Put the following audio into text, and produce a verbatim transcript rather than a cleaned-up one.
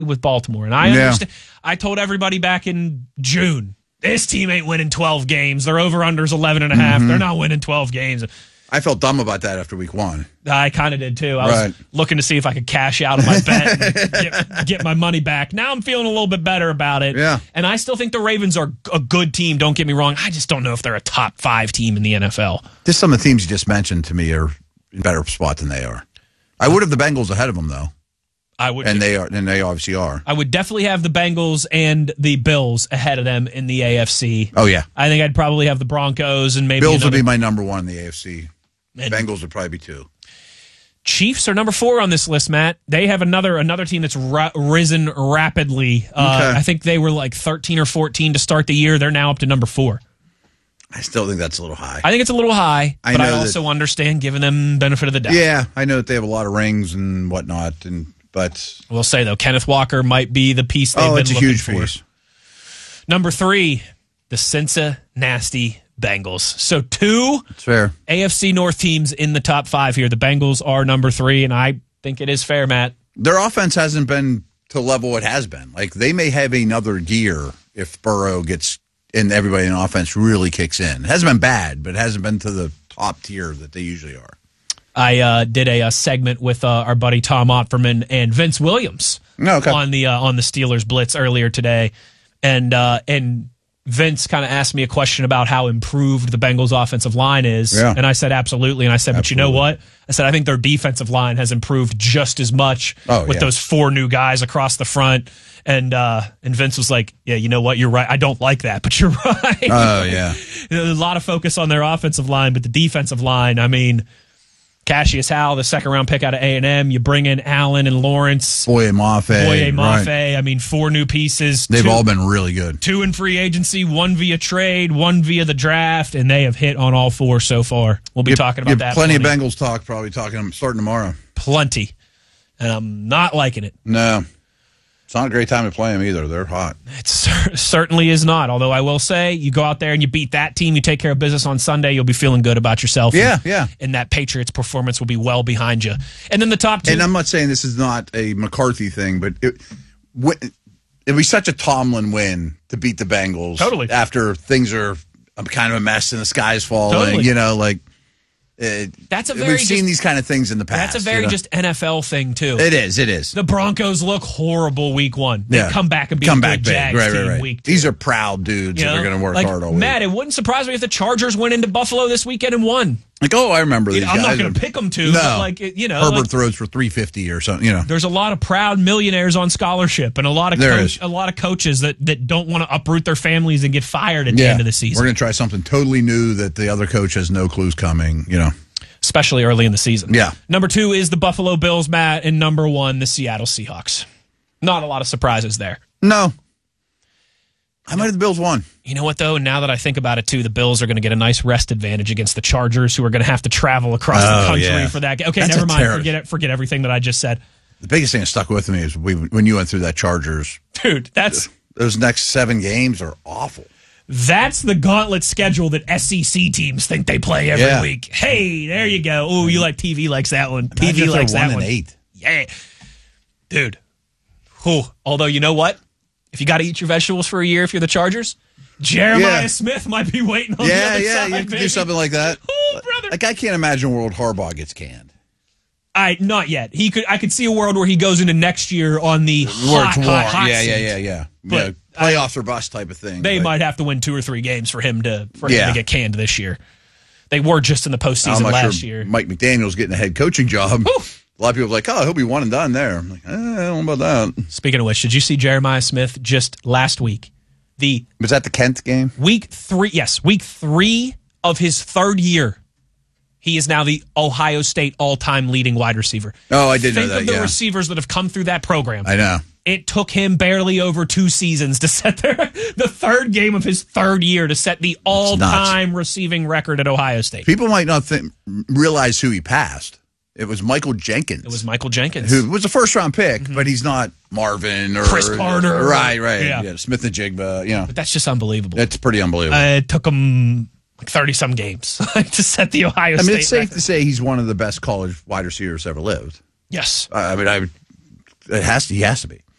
with Baltimore. And I Yeah. understand. I told everybody back in June, this team ain't winning twelve games. Their over-under's eleven and a half. Mm-hmm. They're not winning twelve games. I felt dumb about that after week one. I kind of did too. I Right. was looking to see if I could cash out on my bet and get, get my money back. Now I'm feeling a little bit better about it. Yeah. And I still think the Ravens are a good team. Don't get me wrong. I just don't know if they're a top five team in the N F L. Just some of the teams you just mentioned to me are in a better spot than they are. I would have the Bengals ahead of them, though. I would, and they are, and they obviously are. I would definitely have the Bengals and the Bills ahead of them in the A F C. Oh, yeah. I think I'd probably have the Broncos and maybe Bills another, would be my number one in the A F C. and Bengals would probably be two. Chiefs are number four on this list, Matt. They have another another team that's ra- risen rapidly. Uh, Okay. I think they were like thirteen or fourteen to start the year. They're now up to number four. I still think that's a little high. I think it's a little high, I but I know also that- understand giving them benefit of the doubt. Yeah, I know that they have a lot of rings and whatnot, and but I will say, though, Kenneth Walker might be the piece they've oh, been it's a looking huge for. piece. Number three, the Cincinnati Bengals. So two It's fair. A F C North teams in the top five here. The Bengals are number three, and I think it is fair, Matt. Their offense hasn't been to the level it has been. Like, they may have another gear if Burrow gets and everybody in offense really kicks in. It hasn't been bad, but it hasn't been to the top tier that they usually are. I uh, did a, a segment with uh, our buddy Tom Opferman and Vince Williams Oh, okay. on the uh, on the Steelers Blitz earlier today, and uh, and Vince kind of asked me a question about how improved the Bengals' offensive line is, Yeah. and I said absolutely, and I said, but you know Absolutely. what? I said I think their defensive line has improved just as much Oh, with yeah. those four new guys across the front, and uh, and Vince was like, yeah, you know what? You're right. I don't like that, but you're right. Oh, yeah. There's a lot of focus on their offensive line, but the defensive line, I mean, Cassius Howell, the second round pick out of A and M. You bring in Allen and Lawrence, Boye Mafe. Boye Mafe. Right. I mean, four new pieces. They've two, all been really good. two in free agency, one via trade, one via the draft, and they have hit on all four so far. We'll be Give- talking about give that. Plenty, plenty of Bengals talk, probably talking starting tomorrow. Plenty. And I'm not liking it. No. It's not a great time to play them either. They're hot. It cer- certainly is not. Although I will say, you go out there and you beat that team, you take care of business on Sunday, you'll be feeling good about yourself. Yeah, and, yeah. And that Patriots performance will be well behind you. And then the top two. And I'm not saying this is not a McCarthy thing, but it it'd be such a Tomlin win to beat the Bengals. Totally. After things are kind of a mess and the sky's falling. Totally. You know, like uh, That's a very we've seen just- these kind of things in the past. That's a very you know? just N F L thing, too. It is. It is. The Broncos look horrible week one. They Yeah. come back and be Come a back good big. Jags Right, team right, right. week two. These are proud dudes You that know? are going to work like, hard all week. Matt, it wouldn't surprise me if the Chargers went into Buffalo this weekend and won. Like, oh, I remember You these know, I'm guys. not going to pick them to, No. but like, it- you know, Herbert like, throws for three fifty or something, you know. there's a lot of proud millionaires on scholarship and a lot of There coach, is. a lot of coaches that, that don't want to uproot their families and get fired at the end of the We're season, going to try something totally new that the other coach has no clues coming, you know. especially early in the season. Yeah. Number two is the Buffalo Bills, Matt, and number one, the Seattle Seahawks. Not a lot of surprises there. No. I might have the Bills won. You know what, though? Now that I think about it, too, the Bills are going to get a nice rest advantage against the Chargers, who are going to have to travel across Oh, the country yeah. for that game. Okay, That's never a mind. terror. Forget it. Forget everything that I just said. The biggest thing that stuck with me is we, when you went through that Chargers. Dude, that's Those next seven games are awful. that's the gauntlet schedule that S E C teams think they play every Yeah. week. Hey, there you go. Oh, you like T V likes that one. Imagine T V if they're likes that one one. and eight. Yeah. Dude. Whew. Although, you know what? If you got to eat your vegetables for a year if you're the Chargers, Jeremiah Yeah. Smith might be waiting on the Yeah, other yeah, side, you can baby. do something like that. Oh, brother. Like, I can't imagine a world Harbaugh gets canned. I not yet. He could. I could see a world where he goes into next year on the Where hot, it's hot, warm. hot yeah, yeah, seat. yeah, yeah, But yeah. Playoffs or bust type of thing. They but might have to win two or three games for him to for him Yeah. to get canned this year. They were just in the I'm postseason not last sure year. Mike McDaniel's getting a head coaching job. Whew. A lot of people are like, oh, he'll be one and done there. I'm like, eh, I don't know about that. Speaking of which, did you see Jeremiah Smith just last week? The Was that the Kent game? week three, yes, week three of his third year. He is now the Ohio State all-time leading wide receiver. Oh, I did know Think that, of the yeah. receivers that have come through that program. I know. It took him barely over two seasons to set their, the third game of his third year to set the all-time receiving record at Ohio State. People might not think, realize who he passed. It was Michael Jenkins. It was Michael Jenkins. Who was a first round pick, but he's not Marvin or Chris Carter. Right, right. Yeah. Yeah. Smith and Jigba. You know, But that's just unbelievable. it's pretty unbelievable. Uh, it took him like thirty-some games to set the Ohio I State mean, it's safe record. to say he's one of the best college wide receivers ever lived. Yes. I I mean, I it has to, he has to be.